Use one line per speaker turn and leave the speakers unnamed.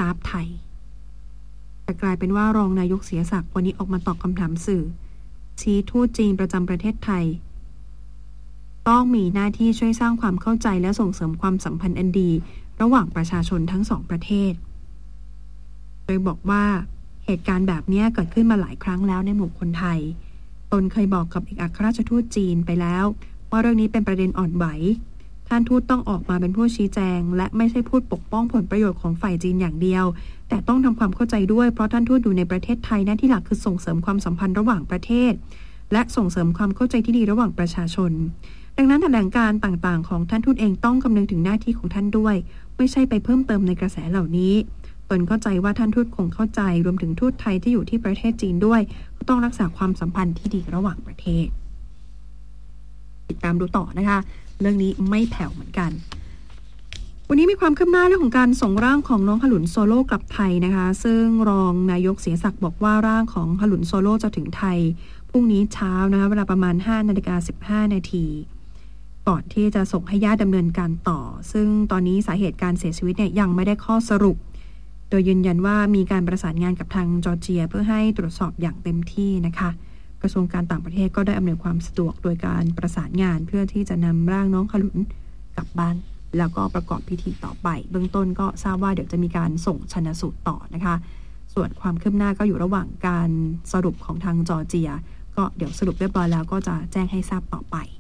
าฟไทยแต่กลายเป็นว่ารองนายกเสียศักดิ์วันนี้ออกมาตอบคำถามสื่อชี้ทูตจีนประจำประเทศไทยต้องมีหน้าที่ช่วยสร้างความเข้าใจและส่งเสริมความสัมพันธ์อันดีระหว่างประชาชนทั้งสองประเทศโดยบอกว่าเหตุการณ์แบบนี้เกิดขึ้นมาหลายครั้งแล้วในหมู่คนไทยตนเคยบอกกับเอกอัครราชทูตจีนไปแล้วว่าเรื่องนี้เป็นประเด็นอ่อนไหวท่านทูตต้องออกมาเป็นผู้ชี้แจงและไม่ใช่พูดปกป้องผลประโยชน์ของฝ่ายจีนอย่างเดียวแต่ต้องทำความเข้าใจด้วยเพราะท่านทูตอยู่ในประเทศไทยหน้าที่หลักคือส่งเสริมความสัมพันธ์ระหว่างประเทศและส่งเสริมความเข้าใจที่ดีระหว่างประชาชนดังนั้นแถลงการต่างๆของท่านทูตเองต้องคำนึงถึงหน้าที่ของท่านด้วยไม่ใช่ไปเพิ่มเติมในกระแสเหล่านี้ตนเข้าใจว่าท่านทูตคงเข้าใจรวมถึงทูตไทยที่อยู่ที่ประเทศจีนด้วยก็ต้องรักษาความสัมพันธ์ที่ดีระหว่างประเทศติดตามดูต่อนะคะเรื่องนี้ไม่แผ่วเหมือนกันวันนี้มีความคืบหน้าเรื่องของการส่งร่างของน้องขลุนโซโล่กลับไทยนะคะซึ่งรองนายกเสียศักดิ์บอกว่าร่างของขลุนโซโล่จะถึงไทยพรุ่งนี้เช้านะคะเวลาประมาณ 5:15 นาทีก่อนที่จะส่งให้ญาติดำเนินการต่อซึ่งตอนนี้สาเหตุการเสียชีวิตเนี่ยยังไม่ได้ข้อสรุปโดยยืนยันว่ามีการประสานงานกับทางจอร์เจียเพื่อให้ตรวจสอบอย่างเต็มที่นะคะกระทรวงการต่างประเทศก็ได้อำนวยความสะดวกโดยการประสานงานเพื่อที่จะนำร่างน้องขลุนกลับบ้านแล้วก็ประกอบพิธีต่อไปเบื้องต้นก็ทราบว่าเดี๋ยวจะมีการส่งชันสูตรต่อนะคะส่วนความคืบหน้าก็อยู่ระหว่างการสรุปของทางจอร์เจียก็เดี๋ยวสรุปเรียบร้อยแล้วก็จะแจ้งให้ทราบต่อไป